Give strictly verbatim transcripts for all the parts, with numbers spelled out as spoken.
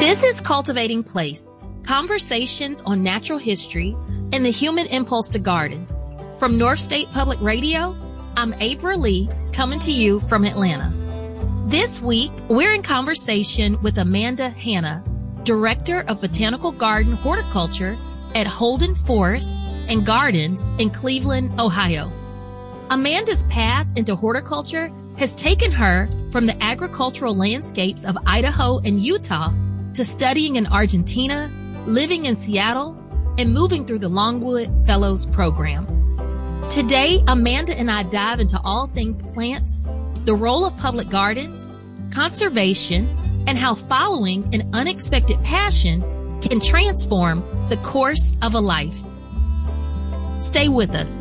This is Cultivating Place, conversations on natural history and the human impulse to garden. From North State Public Radio, I'm April Lee, coming to you from Atlanta. This week, we're in conversation with Amanda Hanna, Director of Botanical Garden Horticulture at Holden Forest and Gardens in Cleveland, Ohio. Amanda's path into horticulture has taken her from the agricultural landscapes of Idaho and Utah to studying in Argentina, living in Seattle, and moving through the Longwood Fellows Program. Today, Amanda and I dive into all things plants, the role of public gardens, conservation, and how following an unexpected passion can transform the course of a life. Stay with us.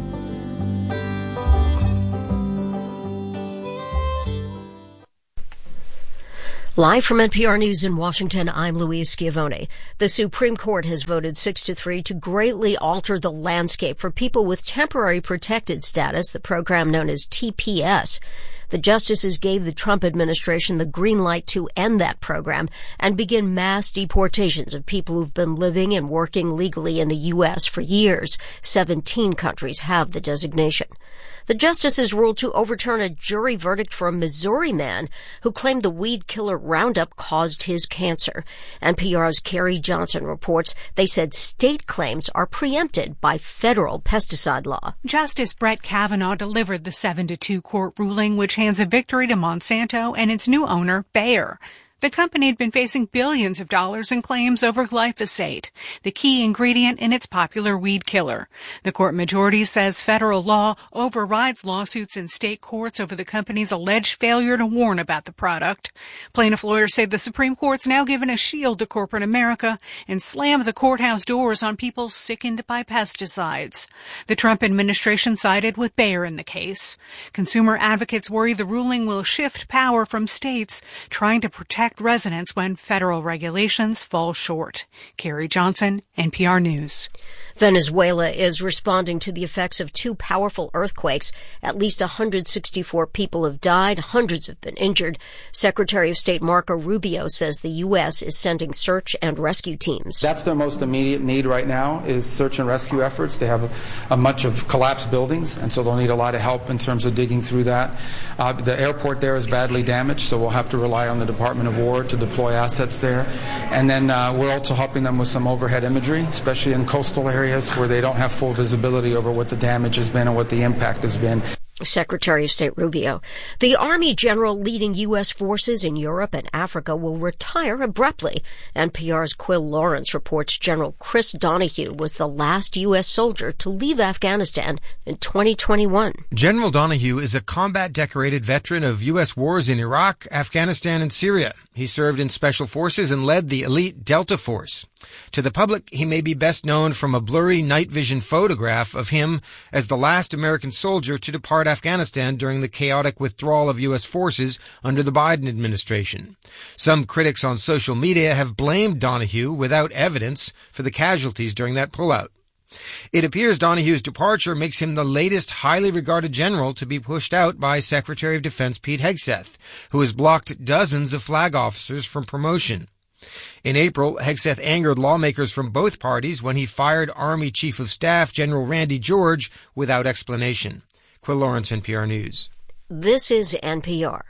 Live from N P R News in Washington, I'm Louise Schiavone. The Supreme Court has voted six to three to greatly alter the landscape for people with temporary protected status, the program known as T P S. The justices gave the Trump administration the green light to end that program and begin mass deportations of people who've been living and working legally in the U S for years. Seventeen countries have the designation. The justices ruled to overturn a jury verdict for a Missouri man who claimed the weed killer Roundup caused his cancer. N P R's Carrie Johnson reports they said state claims are preempted by federal pesticide law. Justice Brett Kavanaugh delivered the seven to two court ruling, which hands a victory to Monsanto and its new owner, Bayer. The company had been facing billions of dollars in claims over glyphosate, the key ingredient in its popular weed killer. The court majority says federal law overrides lawsuits in state courts over the company's alleged failure to warn about the product. Plaintiff lawyers say the Supreme Court's now given a shield to corporate America and slammed the courthouse doors on people sickened by pesticides. The Trump administration sided with Bayer in the case. Consumer advocates worry the ruling will shift power from states trying to protect residents when federal regulations fall short. Carrie Johnson, N P R News. Venezuela is responding to the effects of two powerful earthquakes. At least one hundred sixty-four people have died. Hundreds have been injured. Secretary of State Marco Rubio says the U S is sending search and rescue teams. That's their most immediate need right now is search and rescue efforts. They have a, a much of collapsed buildings, and so they'll need a lot of help in terms of digging through that. Uh, the airport there is badly damaged, so we'll have to rely on the Department of War to deploy assets there. And then uh, we're also helping them with some overhead imagery, especially in coastal areas where they don't have full visibility over what the damage has been and what the impact has been. Secretary of State Rubio. The Army general leading U S forces in Europe and Africa will retire abruptly. N P R's Quill Lawrence reports General Chris Donahue was the last U S soldier to leave Afghanistan in twenty twenty-one. General Donahue is a combat-decorated veteran of U S wars in Iraq, Afghanistan, and Syria. He served in special forces and led the elite Delta Force. To the public, he may be best known from a blurry night vision photograph of him as the last American soldier to depart Afghanistan during the chaotic withdrawal of U S forces under the Biden administration. Some critics on social media have blamed Donahue without evidence for the casualties during that pullout. It appears Donahue's departure makes him the latest highly regarded general to be pushed out by Secretary of Defense Pete Hegseth, who has blocked dozens of flag officers from promotion. In April, Hegseth angered lawmakers from both parties when he fired Army Chief of Staff General Randy George without explanation. Quill Lawrence, N P R News. This is N P R.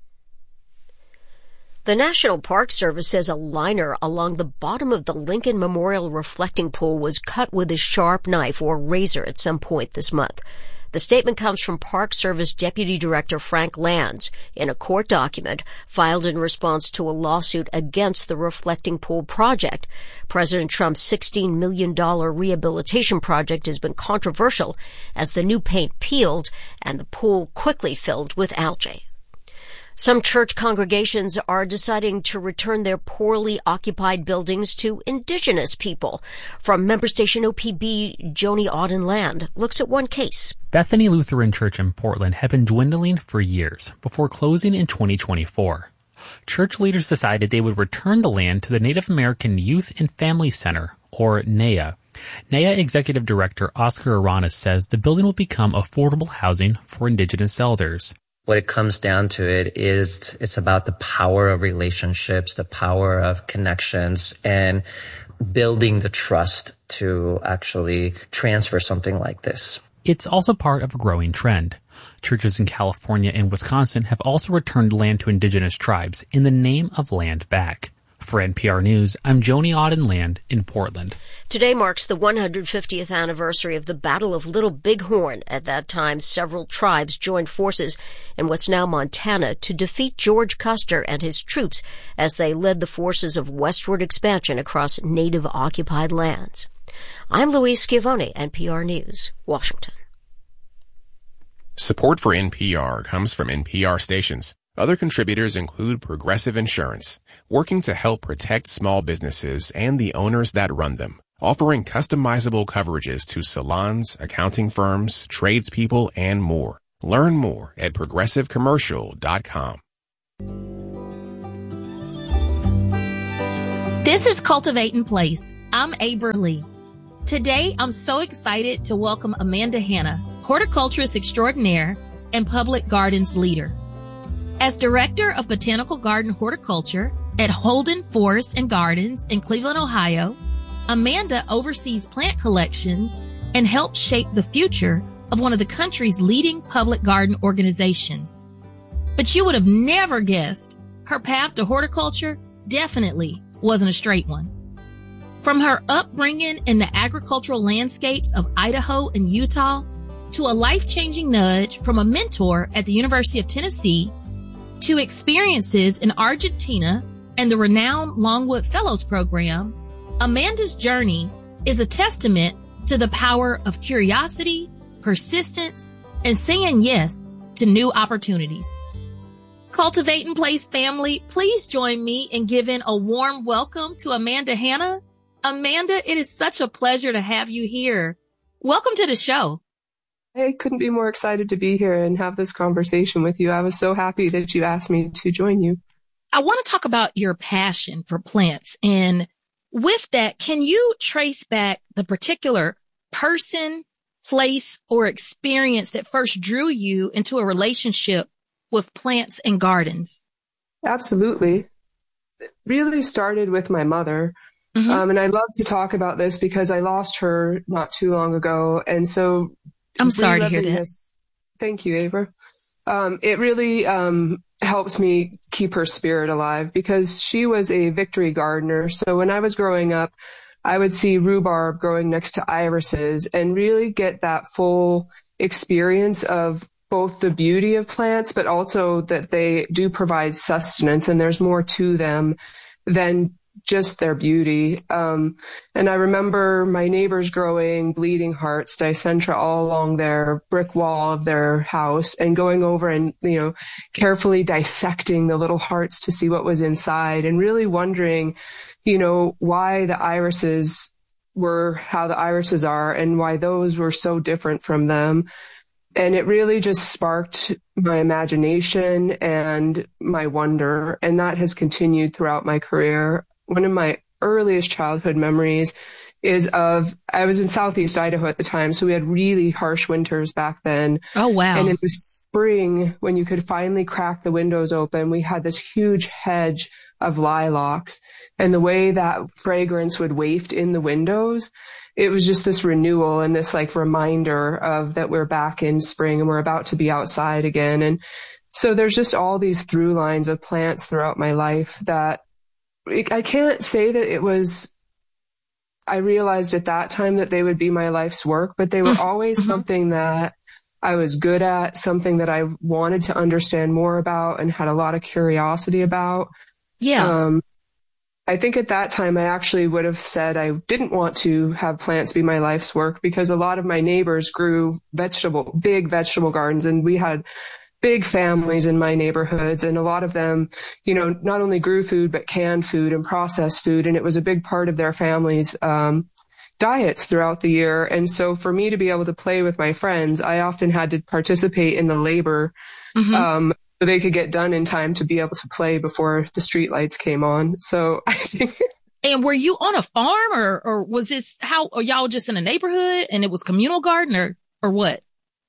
The National Park Service says a liner along the bottom of the Lincoln Memorial reflecting pool was cut with a sharp knife or razor at some point this month. The statement comes from Park Service Deputy Director Frank Lands in a court document filed in response to a lawsuit against the Reflecting Pool project. President Trump's sixteen million dollars rehabilitation project has been controversial as the new paint peeled and the pool quickly filled with algae. Some church congregations are deciding to return their poorly occupied buildings to indigenous people. From member station O P B, Joni Auden-Land looks at one case. Bethany Lutheran Church in Portland had been dwindling for years before closing in twenty twenty-four. Church leaders decided they would return the land to the Native American Youth and Family Center, or N A Y A. N A Y A Executive Director Oscar Aranas says the building will become affordable housing for indigenous elders. what it comes down to it is it's about the power of relationships, the power of connections, and building the trust to actually transfer something like this. It's also part of a growing trend. Churches in California and Wisconsin have also returned land to indigenous tribes in the name of Land Back. For N P R News, I'm Joni Auden-Land in Portland. Today marks the one hundred fiftieth anniversary of the Battle of Little Bighorn. At that time, several tribes joined forces in what's now Montana to defeat George Custer and his troops as they led the forces of westward expansion across Native-occupied lands. I'm Louise Schiavone, N P R News, Washington. Support for N P R comes from N P R stations. Other contributors include Progressive Insurance, working to help protect small businesses and the owners that run them, offering customizable coverages to salons, accounting firms, tradespeople, and more. Learn more at progressive commercial dot com. This is Cultivating Place. I'm Abra Lee. Today, I'm so excited to welcome Amanda Hanna, horticulturist extraordinaire and public gardens leader. As Director of Botanical Garden Horticulture at Holden Forest and Gardens in Cleveland, Ohio, Amanda oversees plant collections and helps shape the future of one of the country's leading public garden organizations. But you would have never guessed her path to horticulture definitely wasn't a straight one. From her upbringing in the agricultural landscapes of Idaho and Utah to a life-changing nudge from a mentor at the University of Tennessee to experiences in Argentina and the renowned Longwood Fellows Program, Amanda's journey is a testament to the power of curiosity, persistence, and saying yes to new opportunities. Cultivating Place family, please join me in giving a warm welcome to Amanda Hanna. Amanda, it is such a pleasure to have you here. Welcome to the show. I couldn't be more excited to be here and have this conversation with you. I was so happy that you asked me to join you. I want to talk about your passion for plants. And with that, can you trace back the particular person, place, or experience that first drew you into a relationship with plants and gardens? Absolutely. It really started with my mother. Mm-hmm. Um, and I love to talk about this because I lost her not too long ago. And so I'm sorry to hear that. This, thank you, Abra. Um, it really um, helps me keep her spirit alive because she was a victory gardener. So when I was growing up, I would see rhubarb growing next to irises and really get that full experience of both the beauty of plants, but also that they do provide sustenance and there's more to them than just their beauty. Um, and I remember my neighbors growing bleeding hearts, Dicentra, all along their brick wall of their house and going over and, you know, carefully dissecting the little hearts to see what was inside and really wondering, you know, why the irises were how the irises are and why those were so different from them. And it really just sparked my imagination and my wonder. And that has continued throughout my career. One of my earliest childhood memories is of, I was in Southeast Idaho at the time, so we had really harsh winters back then. Oh, wow. And in the spring, when you could finally crack the windows open, we had this huge hedge of lilacs. And the way that fragrance would waft in the windows, it was just this renewal and this like reminder of that we're back in spring and we're about to be outside again. And so there's just all these through lines of plants throughout my life that I can't say that it was, I realized at that time that they would be my life's work, but they were always mm-hmm. something that I was good at, something that I wanted to understand more about and had a lot of curiosity about. Yeah. Um, I think at that time I actually would have said I didn't want to have plants be my life's work because a lot of my neighbors grew vegetable, big vegetable gardens, and we had big families in my neighborhoods, and a lot of them, you know, not only grew food, but canned food and processed food. And it was a big part of their families' um, diets throughout the year. And so for me to be able to play with my friends, I often had to participate in the labor mm-hmm. um, so they could get done in time to be able to play before the street lights came on. So I think. And were you on a farm or, or was this how, or y'all just in a neighborhood and it was communal garden or, or what?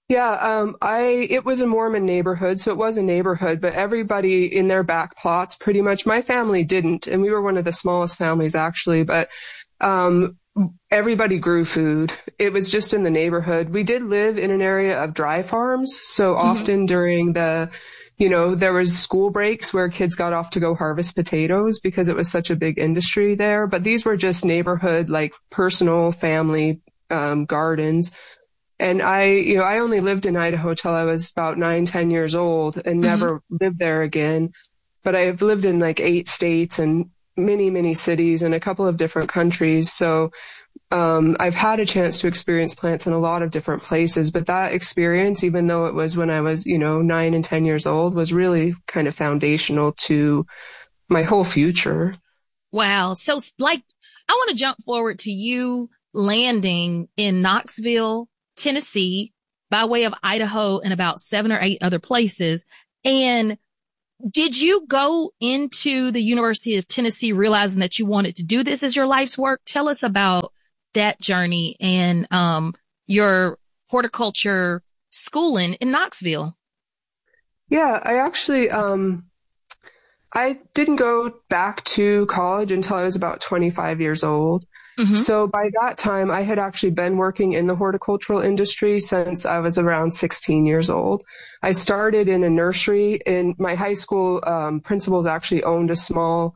Yeah, um, I, it was a Mormon neighborhood, so it was a neighborhood, but everybody in their back plots, pretty much, my family didn't, and we were one of the smallest families actually, but, um, everybody grew food. It was just in the neighborhood. We did live in an area of dry farms, so mm-hmm. often during the, you know, there was school breaks where kids got off to go harvest potatoes because it was such a big industry there, but these were just neighborhood, like personal family, um, gardens. And I, you know, I only lived in Idaho till I was about nine, ten years old and never mm-hmm. lived there again. But I've lived in like eight states and many, many cities and a couple of different countries. So, um, I've had a chance to experience plants in a lot of different places, but that experience, even though it was when I was, you know, nine and ten years old, was really kind of foundational to my whole future. Wow. So like, I want to jump forward to you landing in Knoxville, Tennessee, by way of Idaho and about seven or eight other places. And did you go into the University of Tennessee realizing that you wanted to do this as your life's work? Tell us about that journey and um your horticulture schooling in Knoxville. Yeah, I actually um I didn't go back to college until I was about twenty-five years old. Mm-hmm. So by that time, I had actually been working in the horticultural industry since I was around sixteen years old. I started in a nursery. In my high school, um, principals actually owned a small